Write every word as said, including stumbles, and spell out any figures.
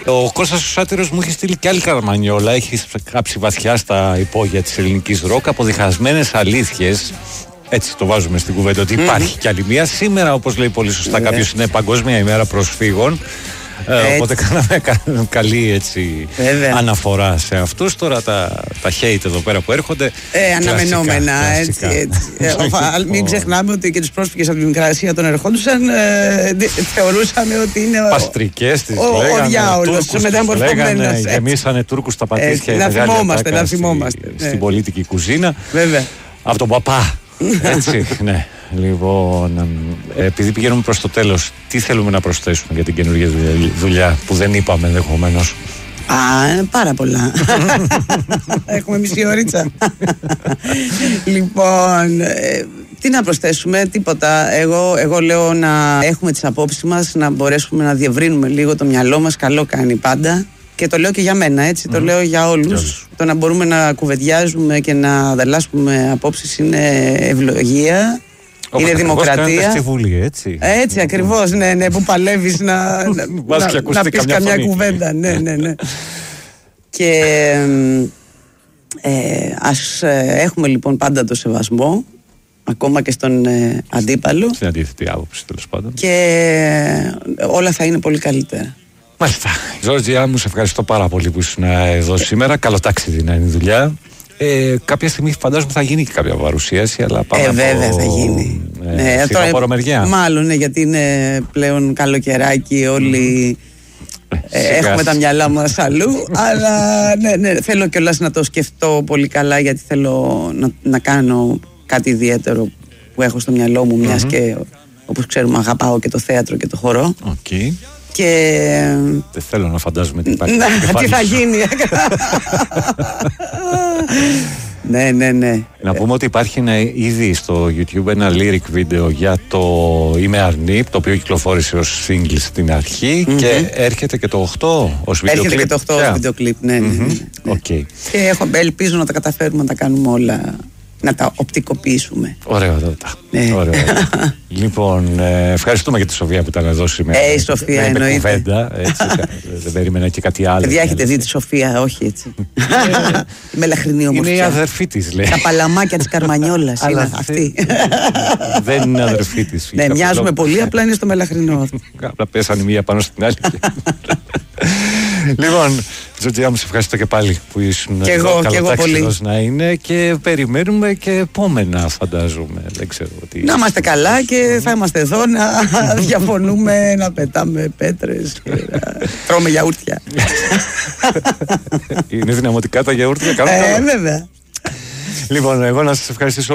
Ο Κώστας ο Σάτυρος μου έχει στείλει και άλλη καραμανιόλα. Έχει κάψει βαθιά στα υπόγεια της ελληνικής ροκ από διχασμένες αλήθειες. Έτσι το βάζουμε στην κουβέντα ότι υπάρχει mm-hmm. κι άλλη μία. Σήμερα, όπως λέει πολύ σωστά yeah. κάποιος, είναι Παγκόσμια ημέρα προσφύγων. Ε, οπότε κάναμε καλή έτσι, αναφορά σε αυτούς. Τώρα τα, τα hate εδώ πέρα που έρχονται. Ε, αναμενόμενα. Έτσι, έτσι. ε, μην ξεχνάμε ότι και τους πρόσφυγες από τη Μικρά Ασία τον ερχόντουσαν, ε, θεωρούσαν ότι είναι παστρικές τις ο, ο, ο διάολος. Λέγανε, γεμίσανε Τούρκους στα πατήσια. Να θυμόμαστε, να θυμόμαστε. Στην πολίτικη κουζίνα. Βέβαια. Από τον παπά. Έτσι, ναι. Λοιπόν, επειδή πηγαίνουμε προς το τέλος, τι θέλουμε να προσθέσουμε για την καινούργια δουλειά που δεν είπαμε ενδεχομένως? Α, πάρα πολλά. Έχουμε μισή ωρίτσα. Λοιπόν, ε, τι να προσθέσουμε, τίποτα. Εγώ, εγώ λέω να έχουμε τις απόψεις μας, να μπορέσουμε να διευρύνουμε λίγο το μυαλό μας. Καλό κάνει πάντα. Και το λέω και για μένα, έτσι, mm. το λέω για όλους. Το να μπορούμε να κουβεντιάζουμε και να ανταλλάσσουμε απόψεις είναι ευλογία. Όπως είναι δημοκρατία. Στη Βουλή, έτσι. Έτσι ακριβώς, ναι, ναι, που παλεύεις να, να, να, να πεις καμιά κουβέντα. Ναι, ναι, ναι. Και ε, ας ε, έχουμε λοιπόν πάντα το σεβασμό, ακόμα και στον ε, αντίπαλο. Στην αντίθετη άποψη, τέλος πάντων. Και όλα θα είναι πολύ καλύτερα. Μάλιστα. Ζόρτζια, μου σε ευχαριστώ πάρα πολύ που ήσουν εδώ σήμερα. Καλό ταξίδι να είναι η δουλειά. Ε, κάποια στιγμή φαντάζομαι θα γίνει και κάποια παρουσίαση, αλλά πάμε ε, από... βέβαια θα γίνει. Ε, ναι, τώρα, μεριά. Μάλλον, ναι, γιατί είναι πλέον καλοκαιράκι, όλοι mm. ε, έχουμε τα μυαλά μας αλλού, αλλά ναι, ναι, θέλω κιόλας να το σκεφτώ πολύ καλά, γιατί θέλω να, να κάνω κάτι ιδιαίτερο που έχω στο μυαλό μου, μιας mm-hmm. και όπως ξέρουμε αγαπάω και το θέατρο και το χορό. Okay. Και... δεν θέλω να φαντάζομαι τι υπάρχει. Να, τι θα γίνει. Ναι, ναι, ναι. Να πούμε ότι υπάρχει ένα, ήδη στο YouTube ένα lyric βίντεο για το Είμαι Αρνή, το οποίο κυκλοφόρησε ως single στην αρχή mm-hmm. και έρχεται και το οκτώ ως βίντεο κλιπ. Έρχεται και το οκτώ ως βίντεο κλιπ, ναι, ναι, ναι, ναι. Okay. Και έχω, ελπίζω να τα καταφέρουμε να τα κάνουμε όλα, να τα οπτικοποιήσουμε. Ωραιότατα. Ναι. Ωραιότατα. Λοιπόν, ε, ευχαριστούμε και τη Σοφία που ήταν εδώ σήμερα. Ε, η Σοφία με, εννοείται. Με κουβέντα, έτσι, δεν περίμενα και κάτι άλλο. Παιδιά, έχετε δει τη Σοφία, όχι έτσι. Η μελαχρινή ομορφιά. Είναι η αδερφή της, λέει. Τα παλαμάκια της Καρμανιόλας είναι αυτή. Δεν είναι αδερφή της. Ναι, μοιάζουμε πολύ, απλά είναι στο μελαχρινό. Απλά πέσανε μία πάνω στην άλλη. Λοιπόν, Ζορτζιά, μου σε ευχαριστώ και πάλι που ήσουν και εγώ, και εγώ πολύ. Να είναι και περιμένουμε και επόμενα, φαντάζομαι. Δεν ξέρω τι... Να είμαστε καλά και θα είμαστε εδώ να διαφωνούμε, να πετάμε πέτρες, να τρώμε γιαούρτια. Είναι δυναμωτικά τα γιαούρτια, καλό. Ε, βέβαια. Λοιπόν, εγώ να σας ευχαριστήσω